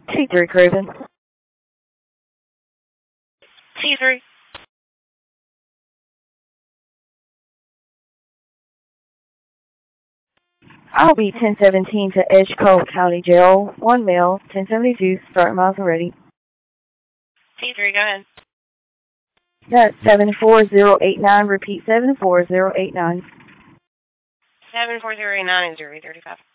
T3 Cruising. T3. I'll be 1017 to Edgecombe County Jail. 1 male, 1072, start miles already. T3, go ahead. That's 74089, repeat 74089. 74089 is your 35.